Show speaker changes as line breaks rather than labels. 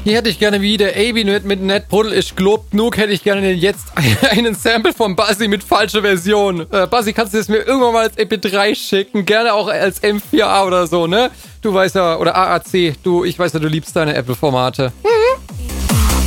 Hier hätte ich gerne wie der Abi mit Netbrudel ist gelobt genug, hätte ich gerne jetzt einen Sample von Buzzy mit falscher Version. Buzzy, kannst du das mir irgendwann mal als MP3 schicken? Gerne auch als M4A oder so, ne? Du weißt ja, oder AAC, ich weiß ja, du liebst deine Apple-Formate.